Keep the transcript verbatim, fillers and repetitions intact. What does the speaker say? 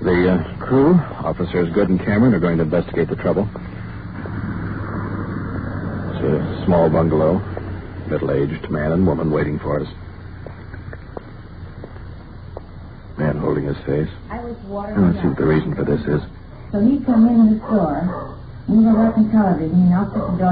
The uh, crew, Officers Good and Cameron, are going to investigate the trouble. It's a small bungalow. Middle-aged man and woman waiting for us. Man holding his face. I was watering. Let's see what the reason for this is. So he come in the store. We were watching television. He knocked at the door.